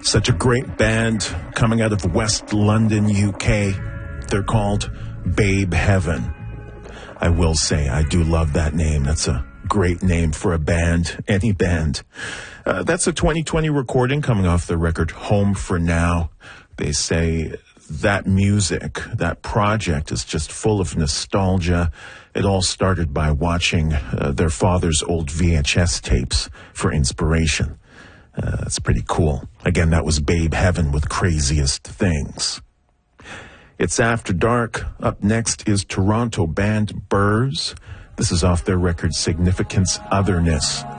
Such a great band coming out of West London, UK. They're called Babe Heaven. I will say, I do love that name. That's a great name for a band, any band. That's a 2020 recording coming off the record Home for Now. They say that music, that project is just full of nostalgia. It all started by watching their father's old VHS tapes for inspiration. That's pretty cool. Again, that was Babe Heaven with Craziest Things. It's After Dark. Up next is Toronto band Burrs. This is off their record Significance Otherness.